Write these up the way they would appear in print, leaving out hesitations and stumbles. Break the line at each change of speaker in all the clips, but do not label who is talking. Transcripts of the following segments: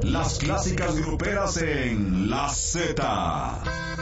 Las clásicas gruperas en La Z.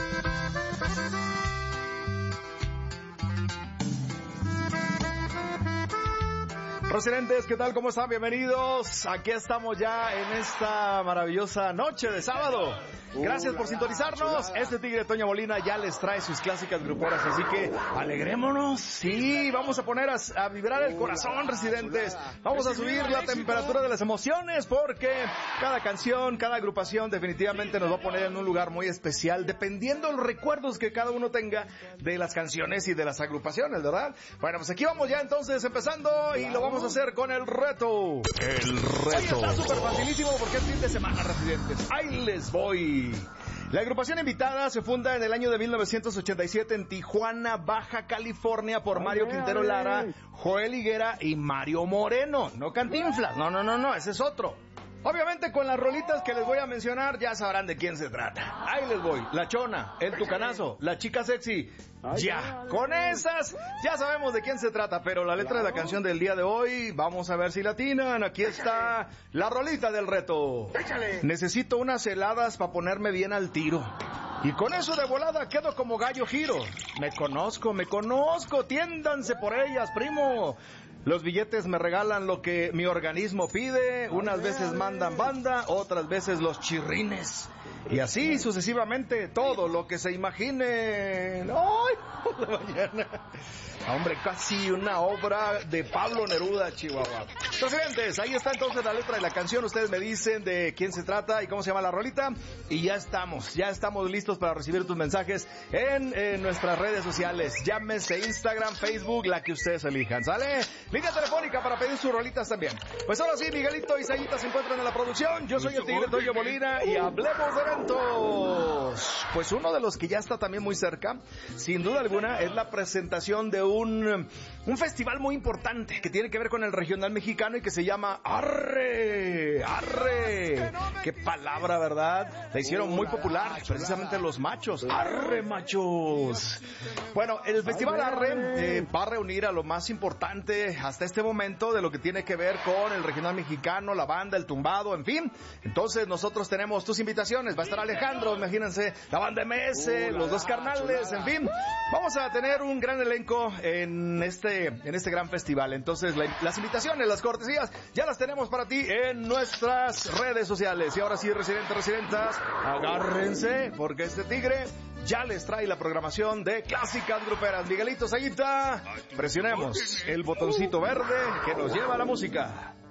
Residentes, ¿qué tal? ¿Cómo están? Bienvenidos. Aquí estamos ya en esta maravillosa noche de sábado. Gracias por sintonizarnos. Este tigre Toño Molina ya les trae sus clásicas gruperas, así que alegrémonos. Sí, vamos a poner a vibrar el corazón, residentes. Vamos a subir la temperatura de las emociones porque cada canción, cada agrupación definitivamente nos va a poner en un lugar muy especial, dependiendo de los recuerdos que cada uno tenga de las canciones y de las agrupaciones, ¿verdad? Bueno, pues aquí vamos ya entonces empezando y lo vamos a hacer con el reto. El reto. Hoy está súper facilísimo porque es fin de semana, residentes. Ahí les voy. La agrupación invitada se funda en el año de 1987 en Tijuana, Baja California, por Mario Quintero Lara, Joel Higuera y Mario Moreno. No Cantinflas, no, ese es otro. Obviamente con las rolitas que les voy a mencionar ya sabrán de quién se trata. Ahí les voy. La Chona, El Tucanazo, La Chica Sexy. Ya, con esas ya sabemos de quién se trata, pero la letra de la canción del día de hoy, vamos a ver si la atinan. Aquí está la rolita del reto. Necesito unas heladas para ponerme bien al tiro. Y con eso de volada quedo como gallo giro. Me conozco, tiéndanse por ellas, primo. Los billetes me regalan lo que mi organismo pide. Unas veces mandan banda, otras veces los chirrines. Y así sucesivamente, todo lo que se imaginen. ¡Ay, por la mañana! Hombre, casi una obra de Pablo Neruda, Chihuahua. Residentes, ahí está entonces la letra de la canción. Ustedes me dicen de quién se trata y cómo se llama la rolita. Y ya estamos listos para recibir tus mensajes en nuestras redes sociales. Llámese Instagram, Facebook, la que ustedes elijan, ¿sale? Línea telefónica para pedir sus rolitas también. Pues ahora sí, Miguelito y Sayita se encuentran en la producción. Yo soy el tigre Toño Molina y hablemos de eventos. Pues uno de los que ya está también muy cerca, sin duda alguna, es la presentación de un festival muy importante que tiene que ver con el regional mexicano y que se llama Arre. Qué palabra, ¿verdad? La hicieron muy popular precisamente los machos. Arre, machos. Bueno, el festival Arre va a reunir a lo más importante hasta este momento de lo que tiene que ver con el regional mexicano, la banda, el tumbado, en fin. Entonces nosotros tenemos tus invitaciones. Va a estar Alejandro, imagínense, la banda MS, los dos carnales, en fin. Vamos a tener un gran elenco en este gran festival. Entonces las invitaciones, las cortesías, ya las tenemos para ti en nuestras redes sociales. Y ahora sí, residentas, agárrense porque este tigre ya les trae la programación de clásicas gruperas. Miguelito, Sayita, presionemos el botoncito verde que nos lleva a la música.